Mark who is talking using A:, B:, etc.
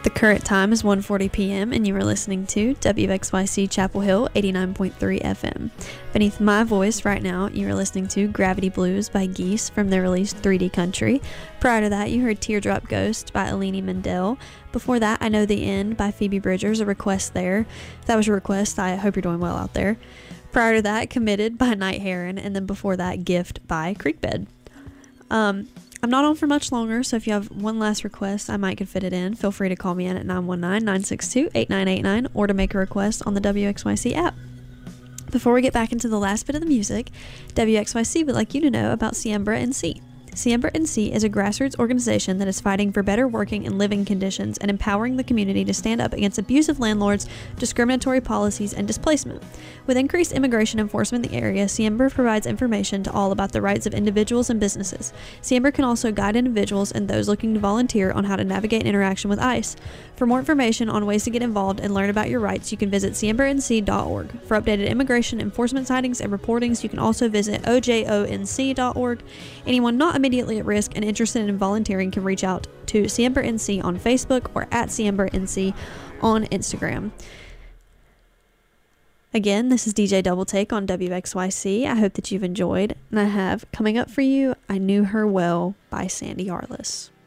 A: The current time is 1:40 p.m. and you are listening to WXYC Chapel Hill 89.3 FM. Beneath my voice right now, you are listening to Gravity Blues by Geese from their release 3D Country. Prior to that, you heard Teardrop Ghost by Alini Mendel. Before that, I Know the End by Phoebe Bridgers, a request there. If that was your request, I hope you're doing well out there. Prior to that, Committed by Night Heron, and then before that, Gift by Creekbed. I'm not on for much longer, so if you have one last request, I might could fit it in. Feel free to call me in at 919-962-8989 or to make a request on the WXYC app. Before we get back into the last bit of the music, WXYC would like you to know about Siembra NC. Siembra NC is a grassroots organization that is fighting for better working and living conditions and empowering the community to stand up against abusive landlords, discriminatory policies, and displacement. With increased immigration enforcement in the area, Siembra provides information to all about the rights of individuals and businesses. Siembra can also guide individuals and those looking to volunteer on how to navigate interaction with ICE. For more information on ways to get involved and learn about your rights, you can visit siembranc.org. For updated immigration enforcement sightings and reportings, you can also visit ojonc.org. Anyone not immediately at risk and interested in volunteering can reach out to Siembra NC on Facebook or at Siembra NC on Instagram. Again, this is DJ Double Take on WXYC. I hope that you've enjoyed, and I have coming up for you, I Knew Her Well by Sandy Arliss.